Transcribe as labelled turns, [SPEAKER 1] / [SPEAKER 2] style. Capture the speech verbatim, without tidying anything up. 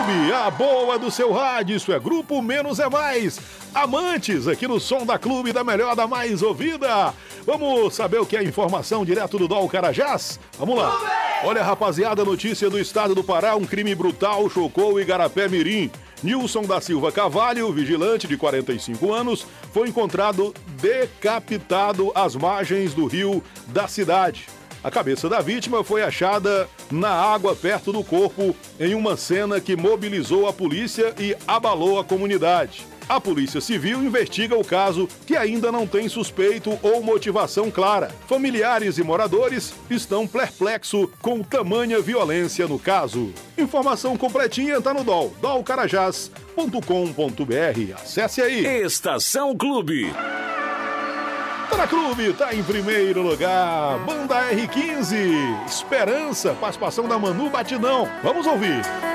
[SPEAKER 1] Clube, a boa do seu rádio, isso é Grupo Menos é Mais. Amantes, aqui no Som da Clube, da melhor, da mais ouvida. Vamos saber o que é informação direto do D O L Carajás? Vamos lá. Olha, rapaziada, notícia do estado do Pará, um crime brutal chocou o Igarapé Mirim. Nilson da Silva Cavalho, vigilante de quarenta e cinco anos, foi encontrado decapitado às margens do rio da cidade. A cabeça da vítima foi achada na água perto do corpo, em uma cena que mobilizou a polícia e abalou a comunidade. A Polícia Civil investiga o caso, que ainda não tem suspeito ou motivação clara. Familiares e moradores estão perplexos com tamanha violência no caso. Informação completinha está no D O L, d o l carajás ponto com ponto b r. Acesse aí.
[SPEAKER 2] Estação Clube.
[SPEAKER 1] Tá na Clube, tá em primeiro lugar. Banda R quinze, Esperança, participação da Manu Batidão. Vamos ouvir.